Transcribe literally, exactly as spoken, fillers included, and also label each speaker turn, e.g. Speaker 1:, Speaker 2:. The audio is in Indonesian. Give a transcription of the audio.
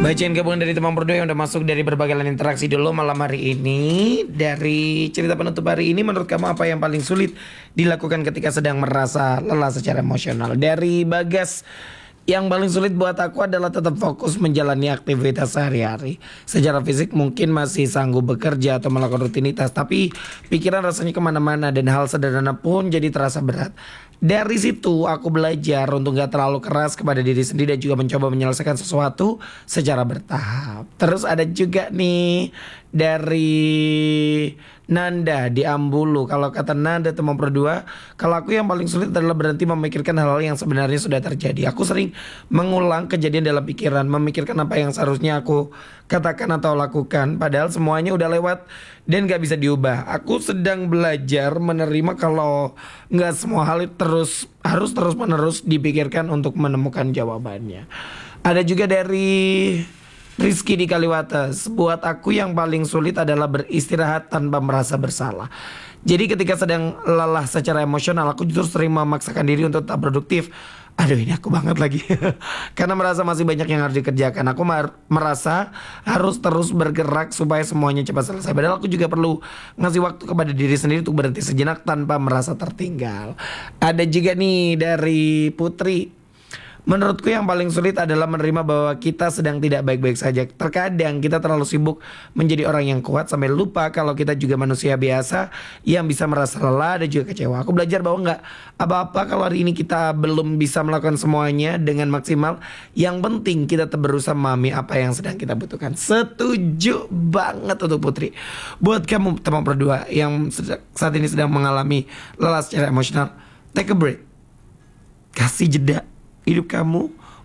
Speaker 1: Bacain gabungan dari teman berdua yang udah masuk dari berbagai lain interaksi dulu malam hari ini. Dari cerita penutup hari ini, menurut kamu apa yang paling sulit dilakukan ketika sedang merasa lelah secara emosional? Dari Bagas, yang paling sulit buat aku adalah tetap fokus menjalani aktivitas sehari-hari. Secara fisik mungkin masih sanggup bekerja atau melakukan rutinitas, tapi pikiran rasanya kemana-mana dan hal sederhana pun jadi terasa berat. Dari situ aku belajar untuk gak terlalu keras kepada diri sendiri dan juga mencoba menyelesaikan sesuatu secara bertahap. Terus ada juga nih dari Nanda di Ambulu. Kalau kata Nanda teman berdua, kalau aku yang paling sulit adalah berhenti memikirkan hal-hal yang sebenarnya sudah terjadi. Aku sering mengulang kejadian dalam pikiran, memikirkan apa yang seharusnya aku katakan atau lakukan, padahal semuanya udah lewat dan gak bisa diubah. Aku sedang belajar menerima kalau gak semua hal itu terus harus terus menerus dipikirkan untuk menemukan jawabannya. Ada juga dari Rizky di Kaliwates, buat aku yang paling sulit adalah beristirahat tanpa merasa bersalah. Jadi ketika sedang lelah secara emosional, aku justru sering memaksakan diri untuk tetap produktif. Aduh, ini aku banget lagi. Karena merasa masih banyak yang harus dikerjakan. Aku mer- merasa harus terus bergerak supaya semuanya cepat selesai. Padahal aku juga perlu ngasih waktu kepada diri sendiri untuk berhenti sejenak tanpa merasa tertinggal. Ada juga nih dari Putri, menurutku yang paling sulit adalah menerima bahwa kita sedang tidak baik-baik saja. Terkadang kita terlalu sibuk menjadi orang yang kuat sampai lupa kalau kita juga manusia biasa yang bisa merasa lelah dan juga kecewa. Aku belajar bahwa nggak apa-apa kalau hari ini kita belum bisa melakukan semuanya dengan maksimal. Yang penting kita tetap berusaha memahami apa yang sedang kita butuhkan. Setuju banget untuk Putri. Buat kamu teman berdua yang saat ini sedang mengalami lelah secara emosional, take a break. Kasih jeda hidup kamu,